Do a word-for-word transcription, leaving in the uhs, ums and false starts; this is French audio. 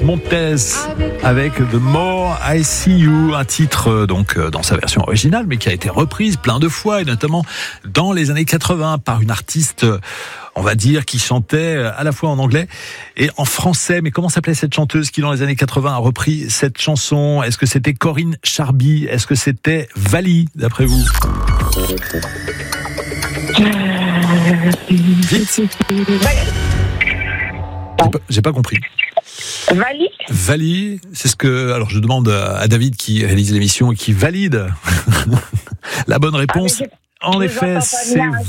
Montez avec The More I See You, un titre euh, donc euh, dans sa version originale, mais qui a été reprise plein de fois, et notamment dans les années quatre-vingts par une artiste, euh, on va dire, qui chantait euh, à la fois en anglais et en français. Mais comment s'appelait cette chanteuse qui, dans les années quatre-vingts, a repris cette chanson? Est-ce que c'était Corinne Charby? Est-ce que c'était Vali, d'après vous? Vite. J'ai pas, j'ai pas compris. Vali. Vali, c'est ce que... Alors, je demande à David qui réalise l'émission et qui valide la bonne réponse. Ah, je, en je effet, c'est